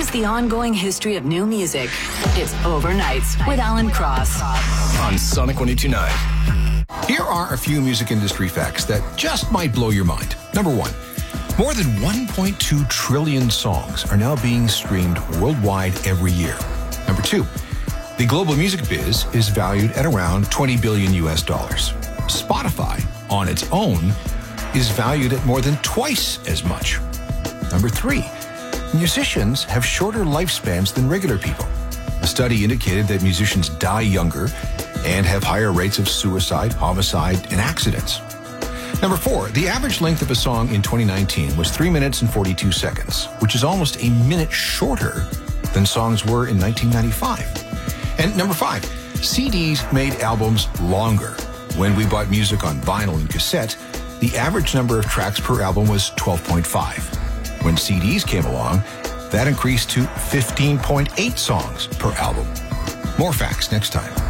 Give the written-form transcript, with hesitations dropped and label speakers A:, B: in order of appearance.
A: Witness the ongoing history of new music. It's Overnights with Alan Cross
B: on Sonic 102.9.
C: Here are a few music industry facts that just might blow your mind. Number one, more than 1.2 trillion songs are now being streamed worldwide every year. Number two, the global music biz is valued at around 20 billion US dollars. Spotify, on its own, is valued at more than twice as much. Number three, musicians have shorter lifespans than regular people. A study indicated that musicians die younger and have higher rates of suicide, homicide, and accidents. Number four, the average length of a song in 2019 was 3 minutes and 42 seconds, which is almost a minute shorter than songs were in 1995. And number five, CDs made albums longer. When we bought music on vinyl and cassette, the average number of tracks per album was 12.5. When CDs came along, that increased to 15.8 songs per album. More facts next time.